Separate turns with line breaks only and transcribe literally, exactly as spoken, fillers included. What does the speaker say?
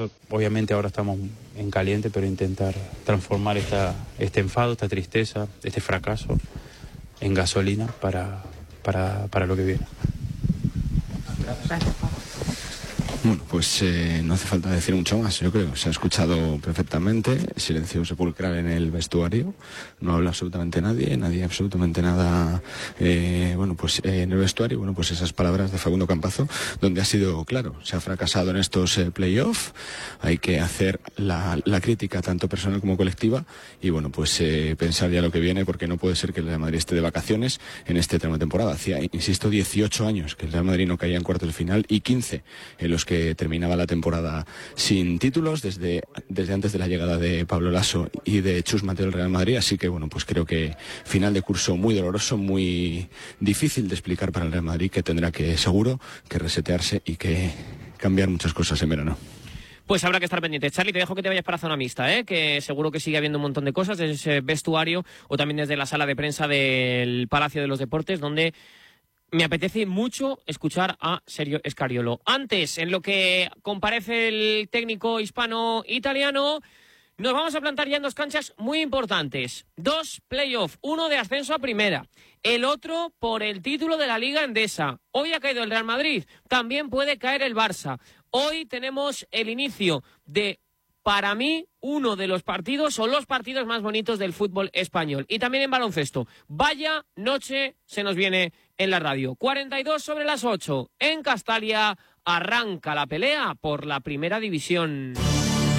obviamente ahora estamos en caliente, pero intentar transformar esta, este enfado, esta tristeza, este fracaso en gasolina para, para, para lo que viene.
Gracias.
Bueno, pues eh, no hace falta decir mucho más, yo creo. Se ha escuchado perfectamente, silencio sepulcral en el vestuario, no habla absolutamente nadie, nadie absolutamente nada, eh, bueno, pues eh, en el vestuario, bueno, pues esas palabras de Facundo Campazo, donde ha sido claro, se ha fracasado en estos eh, playoffs, hay que hacer la, la crítica tanto personal como colectiva y bueno, pues eh, pensar ya lo que viene, porque no puede ser que el Real Madrid esté de vacaciones en este tramo de temporada. Hacía, insisto, dieciocho años que el Real Madrid no caía en cuartos de final y quince en los que que terminaba la temporada sin títulos desde, desde antes de la llegada de Pablo Lasso y de Chus Mateo del Real Madrid, así que bueno, pues creo que final de curso muy doloroso, muy difícil de explicar para el Real Madrid, que tendrá que seguro que resetearse y que cambiar muchas cosas en verano.
Pues habrá que estar pendientes. Charly, te dejo que te vayas para zona mixta, ¿eh? Que seguro que sigue habiendo un montón de cosas desde ese vestuario o también desde la sala de prensa del Palacio de los Deportes, donde me apetece mucho escuchar a Sergio Scariolo. Antes, en lo que comparece el técnico hispano-italiano, nos vamos a plantar ya en dos canchas muy importantes. Dos playoffs, uno de ascenso a primera, el otro por el título de la Liga Endesa. Hoy ha caído el Real Madrid, también puede caer el Barça. Hoy tenemos el inicio de, para mí, uno de los partidos o los partidos más bonitos del fútbol español. Y también en baloncesto. Vaya noche se nos viene en la radio. cuarenta y dos sobre las ocho. En Castalia arranca la pelea por la primera división.